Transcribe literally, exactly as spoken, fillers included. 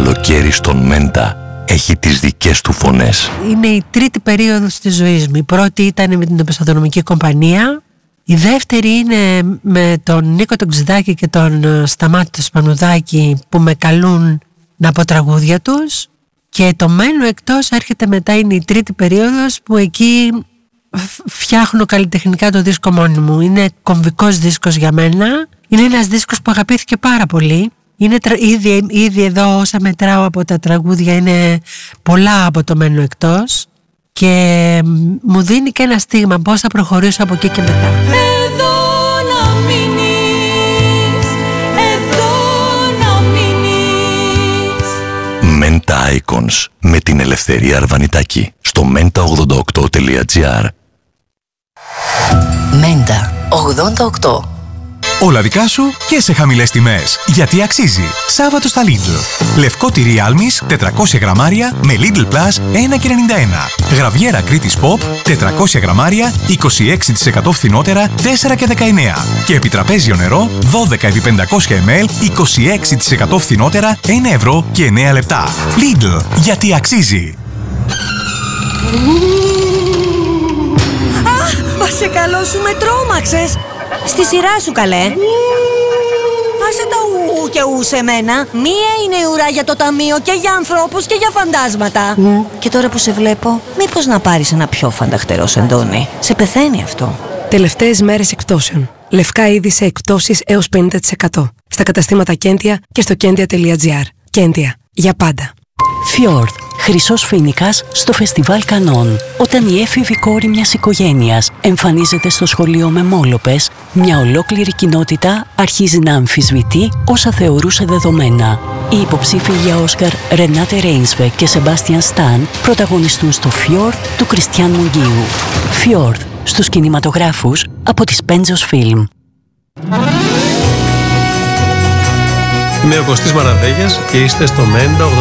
καλοκαίρι στον Μέντα έχει τις δικές του φωνές. Είναι η τρίτη περίοδος της ζωής μου. Η πρώτη ήταν με την Οπισθοδρομική Κομπανία. Η δεύτερη είναι με τον Νίκο τον Ξηδάκη και τον Σταμάτη τον Σπανουδάκη που με καλούν να πω τραγούδια τους. Και το Μένω εκτός έρχεται μετά, είναι η τρίτη περίοδος που εκεί φτιάχνω καλλιτεχνικά το δίσκο μόνη μου. Είναι κομβικός δίσκος για μένα. Είναι ένας δίσκος που αγαπήθηκε πάρα πολύ. Είναι ήδη, ήδη εδώ όσα μετράω από τα τραγούδια είναι πολλά από το Μένω εκτός και μου δίνει και ένα στίγμα πώς θα προχωρήσω από εκεί και μετά. Εδώ να μείνεις, εδώ να μείνεις. Μέντα Icons με την Ελευθερία Αρβανιτάκη στο μέντα ογδόντα οκτώ τελεία τζι άρ. Μέντα ογδόντα οκτώ. Όλα δικά σου και σε χαμηλές τιμές. Γιατί αξίζει. Σάββατο στα Lidl. Λευκό τυρί άλμης τετρακόσια γραμμάρια με Lidl Plus ένα και ενενήντα ένα. Γραβιέρα Κρήτης Pop τετρακόσια γραμμάρια είκοσι έξι τοις εκατό φθηνότερα τέσσερα και δεκαεννέα. Και επιτραπέζιο νερό δώδεκα επί πεντακόσια μιλιλίτρα είκοσι έξι τοις εκατό φθηνότερα ένα ευρώ και εννέα λεπτά. Lidl. Γιατί αξίζει. Α, σε καλό σου με τρόμαξες. Στη σειρά σου καλέ. Άσε τα ου και ου σε μένα. Μία είναι η ουρά για το ταμείο και για ανθρώπους και για φαντάσματα. Mm. Και τώρα που σε βλέπω, μήπως να πάρεις ένα πιο φανταχτερό σεντόνι. Σε πεθαίνει αυτό. Τελευταίες μέρες εκπτώσεων. Λευκά είδη σε εκπτώσεις έως πενήντα τοις εκατό. Στα καταστήματα Κέντια και στο κέντια τελεία τζι άρ. Κέντια. Για πάντα. Fjord. Χρυσός Φοίνικας στο φεστιβάλ Κανών. Όταν η έφηβη κόρη μιας οικογένειας εμφανίζεται στο σχολείο με μόλοπες, μια ολόκληρη κοινότητα αρχίζει να αμφισβητεί όσα θεωρούσε δεδομένα. Οι υποψήφοι για Όσκαρ Ρενάτε Ρέινσβε και Σεμπάστιαν Σταν πρωταγωνιστούν στο Fjord του Κριστιαν Μουγγίου. Fjord στους κινηματογράφους από τις Πέντζος Φιλμ. Είμαι ο Κωστής Μαραδέγιας και είστε στο Μέντα